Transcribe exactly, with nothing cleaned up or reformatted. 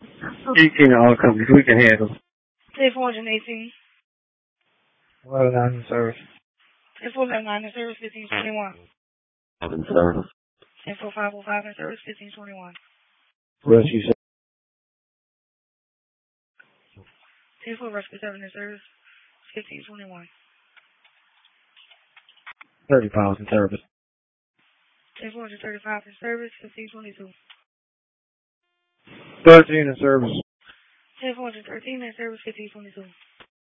eighteen all companies. We can handle. ten four eighteen. eleven nine in service. ten four eleven nine in service, fifteen twenty-one. In service. ten four five oh five in service, fifteen twenty-one. Rescue seven. ten four rescue seven in service, fifteen twenty-one. thirty pounds in service. ten four thirty-five in service, fifteen twenty-two. thirteen in service. ten four thirteen in service, fifteen twenty-two.